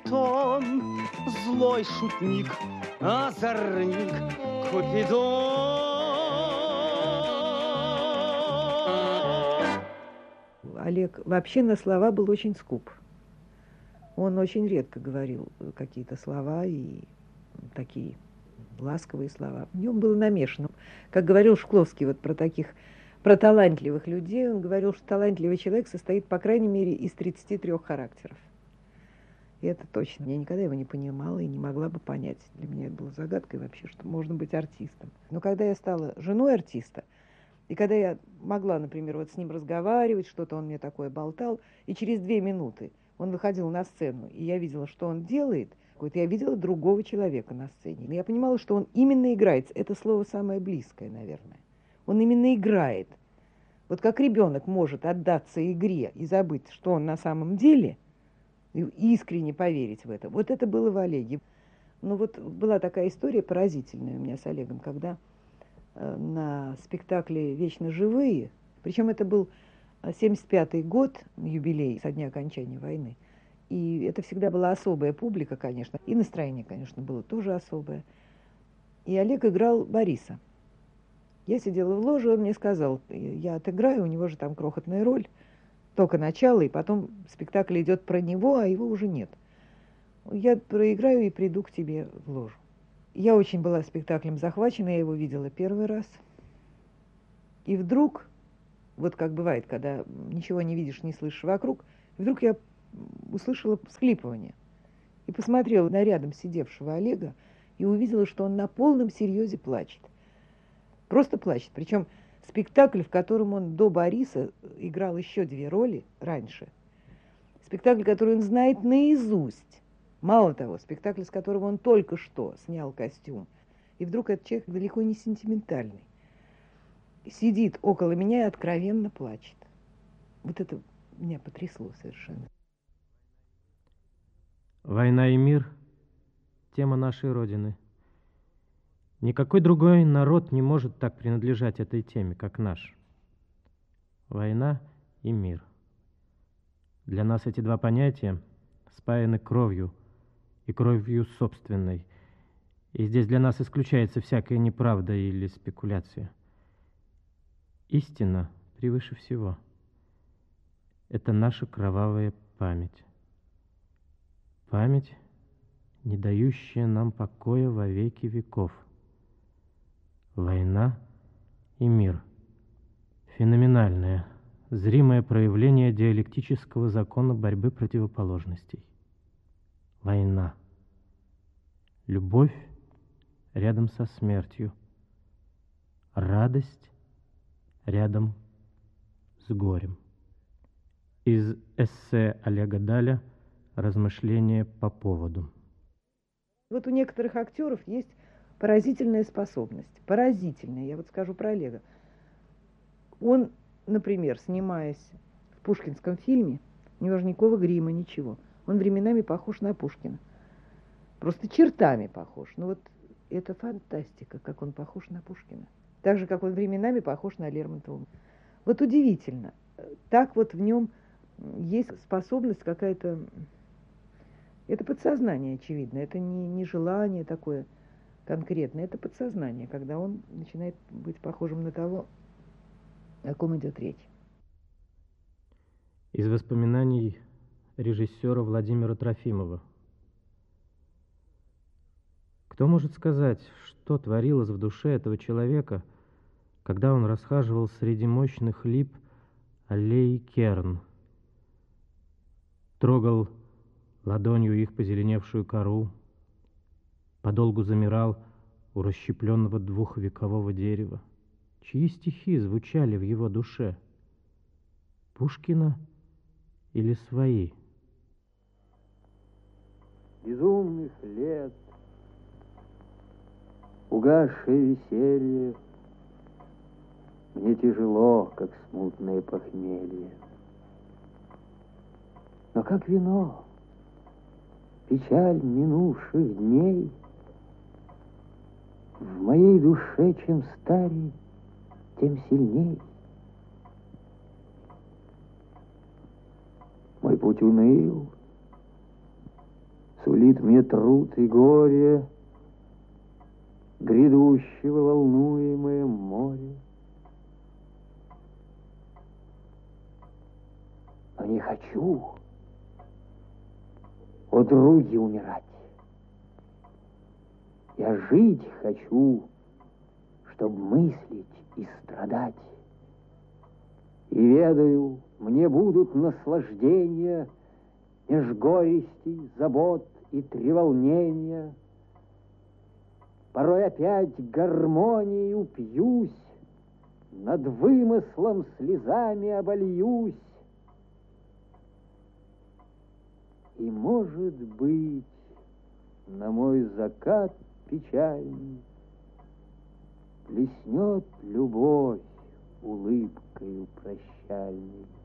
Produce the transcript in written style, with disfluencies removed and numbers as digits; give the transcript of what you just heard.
он, злой шутник, озорник, Купидон. Олег вообще на слова был очень скуп. Он очень редко говорил какие-то слова и такие ласковые слова. В нем было намешано. Как говорил Шкловский вот про талантливых людей, он говорил, что талантливый человек состоит, по крайней мере, из 33 характеров. И это точно. Я никогда его не понимала и не могла бы понять. Для меня это было загадкой вообще, что можно быть артистом. Но когда я стала женой артиста, и когда я могла, например, вот с ним разговаривать, что-то он мне такое болтал, и через 2 минуты он выходил на сцену, и я видела, что он делает, вот я видела другого человека на сцене. И я понимала, что он именно играет. Это слово самое близкое, наверное. Он именно играет. Вот как ребенок может отдаться игре и забыть, что он на самом деле, и искренне поверить в это. Вот это было в Олеге. Ну вот была такая история поразительная у меня с Олегом, когда на спектакле «Вечно живые», причем это был 75-й год, юбилей со дня окончания войны, и это всегда была особая публика, конечно, и настроение, конечно, было тоже особое. И Олег играл Бориса. Я сидела в ложе, он мне сказал, я отыграю, у него же там крохотная роль, только начало, и потом спектакль идет про него, а его уже нет. Я проиграю и приду к тебе в ложу. Я очень была спектаклем захвачена, я его видела первый раз. И вдруг, вот как бывает, когда ничего не видишь, не слышишь вокруг, вдруг я услышала всхлипывание. И посмотрела на рядом сидевшего Олега и увидела, что он на полном серьезе плачет. Просто плачет. Причем спектакль, в котором он до Бориса играл еще 2 роли раньше. Спектакль, который он знает наизусть. Мало того, спектакль, с которого он только что снял костюм. И вдруг этот человек далеко не сентиментальный. Сидит около меня и откровенно плачет. Вот это меня потрясло совершенно. «Война и мир» — тема нашей Родины. Никакой другой народ не может так принадлежать этой теме, как наш. Война и мир. Для нас эти два понятия спаяны кровью, и кровью собственной. И здесь для нас исключается всякая неправда или спекуляция. Истина превыше всего. Это наша кровавая память. Память, не дающая нам покоя во веки веков. Война и мир. Феноменальное, зримое проявление диалектического закона борьбы противоположностей. Война. Любовь рядом со смертью. Радость рядом с горем. Из эссе Олега Даля «Размышления по поводу». Вот у некоторых актеров есть поразительная способность. Поразительная, я вот скажу про Олега. Он, например, снимаясь в пушкинском фильме, у него же никакого грима, ничего. Он временами похож на Пушкина. Просто чертами похож. Ну вот это фантастика, как он похож на Пушкина. Так же, как он временами похож на Лермонтова. Вот удивительно. Так вот в нем есть способность какая-то... Это подсознание, очевидно. Это не желание такое конкретное. Это подсознание, когда он начинает быть похожим на того, о ком идет речь. Из воспоминаний режиссера Владимира Трофимова. Кто может сказать, что творилось в душе этого человека, когда он расхаживал среди мощных лип аллеи Керн, трогал ладонью их позеленевшую кору, подолгу замирал у расщепленного двухвекового дерева? Чьи стихи звучали в его душе? Пушкина или свои? Безумных лет, угасшее веселье, мне тяжело, как смутное похмелье. Но как вино, печаль минувших дней в моей душе, чем старей, тем сильней. Мой путь уныл, сулит мне труд и горе, грядущего волнуемое море. Но не хочу, о други, умирать. Я жить хочу, чтоб мыслить и страдать. И ведаю, мне будут наслаждения меж горестей, забот и треволнения. Порой опять гармонией упьюсь, над вымыслом слезами обольюсь. И, может быть, на мой закат печальный блеснет любовь улыбкою прощальной.